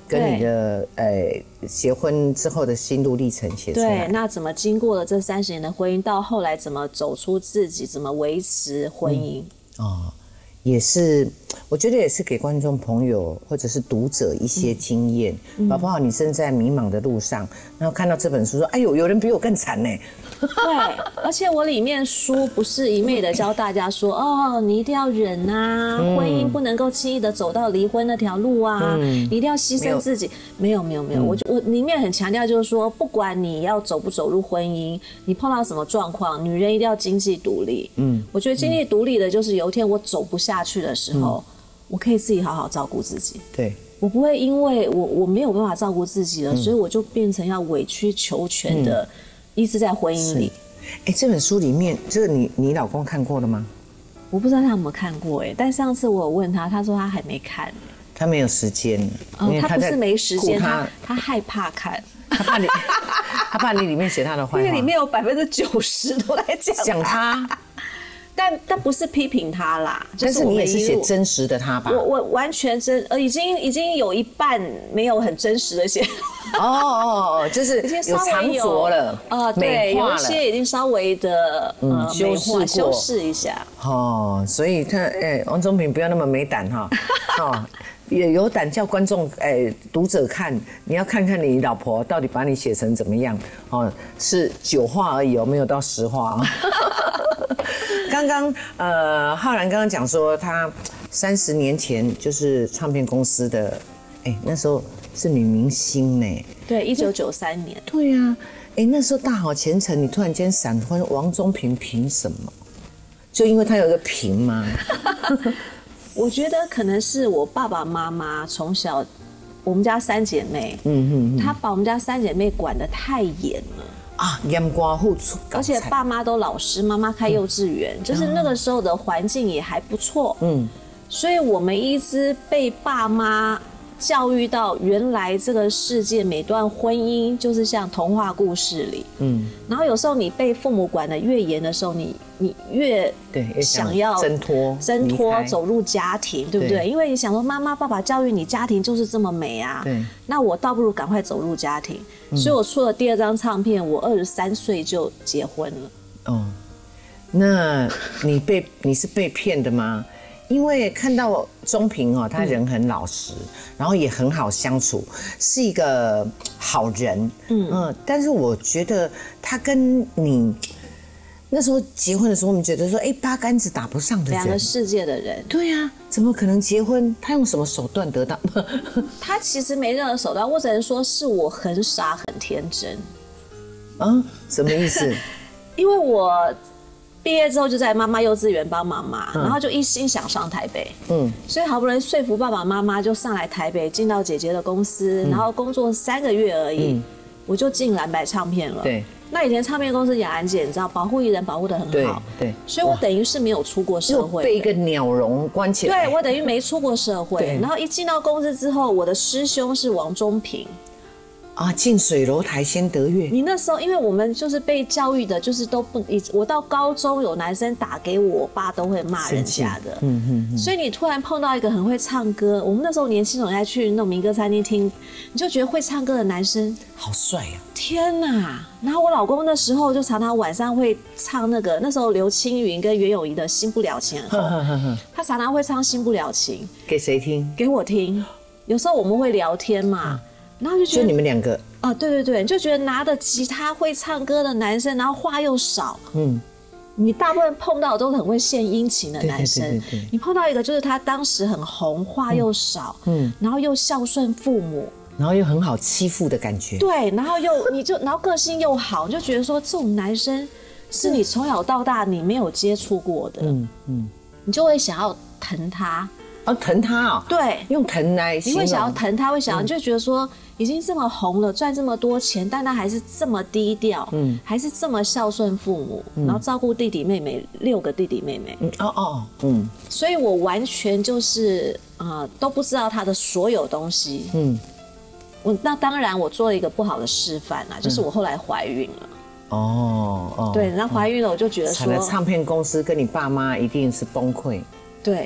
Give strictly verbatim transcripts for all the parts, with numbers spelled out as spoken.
跟你的呃结婚之后的心路历程写出来。 对，那怎么经过了这三十年的婚姻，到后来怎么走出自己，怎么维持婚姻？ 嗯、哦，也是，我觉得也是给观众朋友或者是读者一些经验，嗯、搞不好你正在迷茫的路上，然后看到这本书说：“哎呦，有人比我更惨呢。” 对，而且我里面书不是一昧的教大家说哦，你一定要忍啊，嗯、婚姻不能够轻易的走到离婚那条路啊，嗯、你一定要牺牲自己。没有没有没有，嗯、我我里面很强调就是说，不管你要走不走入婚姻，你碰到什么状况，女人一定要经济独立。嗯，我觉得经济独立的就是有一天我走不下去的时候，嗯、我可以自己好好照顾自己。 对。 我不会因为我我没有办法照顾自己了，嗯、所以我就变成要委曲求全的。嗯一直在婚姻里。 哎，这本书里面，这个你你老公看过了吗？ 我不知道他有没有看过哎，但上次我有问他，他说他还没看。 他没有时间， 哦，他不是没时间，他他害怕看， 他怕你，他怕你里面写他的坏话， 因为里面有百分之九十都在讲讲他。 但但不是批评他啦， 但是你也是写真实的他吧？ 我我完全真呃，已经已经有一半没有很真实的写。 哦哦哦，就是有藏拙了， 呃，对，有一些已经稍微的呃修饰过， 修饰一下。 哦，所以他哎，王中平不要那么没胆哈，哦，也有胆叫观众哎读者看，你要看看你老婆到底把你写成怎么样哦，是九话而已哦，没有到十话啊。刚刚呃，浩然刚刚讲说，他三十年前就是唱片公司的，哎，那时候是女明星呢。 对，一九九三年。 对呀、啊，哎，那时候大好前程，你突然间闪婚，王中平凭什么？就因为他有一个凭吗？ 我觉得可能是我爸爸妈妈从小，我们家三姐妹，嗯嗯嗯，他把我们家三姐妹管得太严了。 啊，严瓜户出， 而且爸妈都老师，妈妈开幼稚园，嗯、就是那个时候的环境也还不错，嗯，所以我们一直被爸妈教育到，原来这个世界每段婚姻就是像童话故事里，嗯，然后有时候你被父母管得越严的时候，你你越对想要挣脱挣脱走入家庭，对不对？对，因为你想说妈妈爸爸教育你家庭就是这么美啊，对，那我倒不如赶快走入家庭。嗯、所以我出了第二张唱片，我二十三岁就结婚了。 哦，那你被你是被骗的吗？因为看到中平哦，他人很老实，嗯、然后也很好相处，是一个好人。嗯嗯，但是我觉得他跟你那时候结婚的时候，我们觉得说，哎，八竿子打不上的人， 两个世界的人。 对呀、啊，怎么可能结婚？他用什么手段得到？ 他其实没任何手段，我只能说是我很傻很天真。 啊，什么意思？ 因为我毕业之后就在妈妈幼稚园帮妈妈，嗯、然后就一心想上台北，嗯，所以好不容易说服爸爸妈妈就上来台北，进到姐姐的公司，嗯、然后工作三个月而已，嗯、我就进蓝白唱片了。对。那以前唱片公司雅安姐，你知道保护艺人保护得很好，对，对，所以我等于是没有出过社会， 被一个鸟笼关起来。 对，我等于没出过社会。然后一进到公司之后，我的师兄是王中平。 啊，近水楼台先得月。 你那时候，因为我们就是被教育的，就是都不，我到高中有男生打给我，我爸都会骂人家的。嗯嗯嗯。所以你突然碰到一个很会唱歌，我们那时候年轻人爱去那种民歌餐厅听，你就觉得会唱歌的男生好帅啊！ 天哪！然后我老公那时候就常常晚上会唱那个，那时候刘青云跟袁咏仪的《新不了情》很红，他常常会唱《新不了情》 给谁听？ 给我听。有时候我们会聊天嘛。嗯，然后就觉得就你们两个啊，对对对，就觉得拿着吉他会唱歌的男生，然后话又少，嗯，你大部分碰到的都是很会献殷勤的男生，对对对对，你碰到一个就是他当时很红，话又少，嗯，然后又孝顺父母， 然后又很好欺负的感觉， 对，然后又你就然后个性又好，你就觉得说这种男生是你从小到大你没有接触过的，嗯嗯，你就会想要疼他。 哦，疼他哦， 对， 用疼来形容， 你会想要疼他，会想要，你就觉得说已经这么红了，赚这么多钱，但他还是这么低调，嗯，还是这么孝顺父母，嗯、然后照顾弟弟妹妹，六个弟弟妹妹，嗯，哦哦，嗯，所以我完全就是呃都不知道他的所有东西，嗯，我那当然我做了一个不好的示范啦，就是我后来怀孕了。哦哦，对，然后怀孕了，我就觉得说， 唱片公司跟你爸妈一定是崩溃。 对。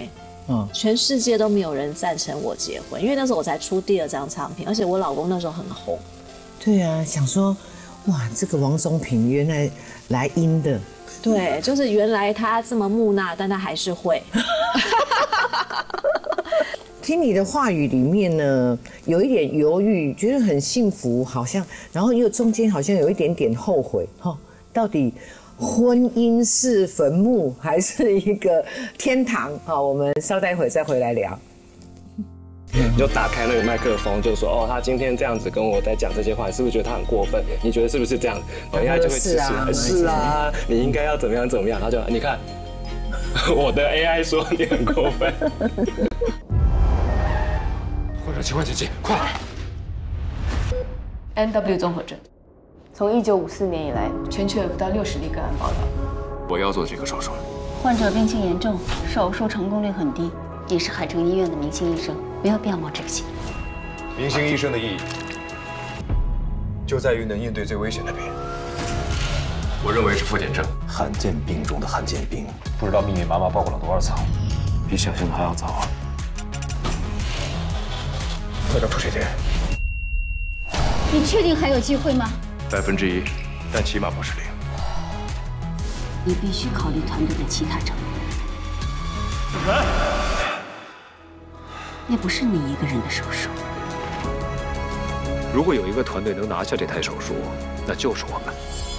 嗯， 全世界都没有人赞成我结婚，因为那时候我才出第二张唱片，而且我老公那时候很红。 对啊，想说，哇，这个王中平原来来阴的。 对，就是原来他这么木讷，但他还是会。 听你的话语里面呢，有一点犹豫，觉得很幸福，好像，然后又中间好像有一点点后悔，哈，到底婚姻是坟墓还是一个天堂？好，我们稍待会再回来聊。 你就打开那个麦克风，就说哦，他今天这样子跟我在讲这些话，你是不是觉得他很过分？你觉得是不是这样？人家就会支持，是啊，你应该要怎么样怎么样。他就你看，我的 A I 说你很过分。 患者情况紧急，快 ！N W 综合症，从一九五四年以来，全球有不到六十例个案报道。 我要做这个手术。 患者病情严重，手术成功率很低。你是海城医院的明星医生，没有必要冒这个险。 明星医生的意义，就在于能应对最危险的病。我认为是复检症， 罕见病中的罕见病。 不知道密密麻麻包裹了多少层， 比想象的还要早啊！ 快到出血点。 你确定还有机会吗？ 百分之一，但起码不是零。 你必须考虑团队的其他成员。 来。 那不是你一个人的手术。 如果有一个团队能拿下这台手术，那就是我们。